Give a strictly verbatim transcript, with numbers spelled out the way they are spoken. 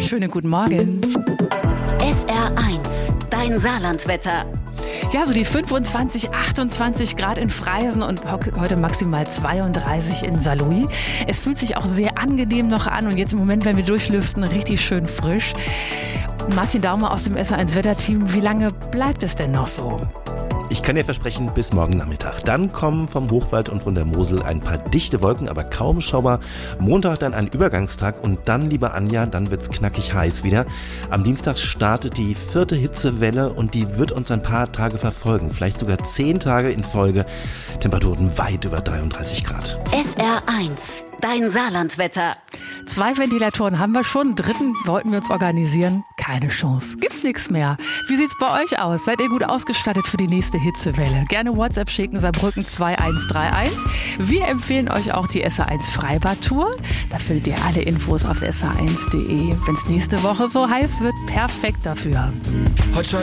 schönen guten Morgen. S R eins, dein Saarlandwetter. Ja, so die fünfundzwanzig, achtundzwanzig Grad in Freisen und heute maximal zweiunddreißig in Saarlouis. Es fühlt sich auch sehr angenehm noch an und jetzt im Moment, wenn wir durchlüften, richtig schön frisch. Martin Daumer aus dem S R eins Wetterteam, wie lange bleibt es denn noch so? Ich kann dir versprechen, bis morgen Nachmittag. Dann kommen vom Hochwald und von der Mosel ein paar dichte Wolken, aber kaum Schauer. Montag dann ein Übergangstag und dann, liebe Anja, dann wird's knackig heiß wieder. Am Dienstag startet die vierte Hitzewelle und die wird uns ein paar Tage verfolgen. Vielleicht sogar zehn Tage in Folge. Temperaturen weit über dreiunddreißig Grad. S R eins, dein Saarlandwetter. Zwei Ventilatoren haben wir schon, einen dritten wollten wir uns organisieren. Keine Chance, gibt nichts mehr. Wie sieht's bei euch aus? Seid ihr gut ausgestattet für die nächste Hitzewelle? Gerne WhatsApp schicken, Saarbrücken zwei eins drei eins. Wir empfehlen euch auch die S R eins Freibad-Tour. Da findet ihr alle Infos auf S R eins punkt de. Wenn es nächste Woche so heiß wird, perfekt dafür.